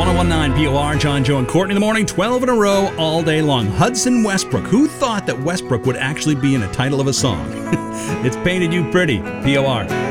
1019 POR, John, Joe, and Courtney in the morning, 12 in a row, all day long. Hudson Westbrook. Who thought that Westbrook would actually be in a title of a song? It's Painted You Pretty, POR.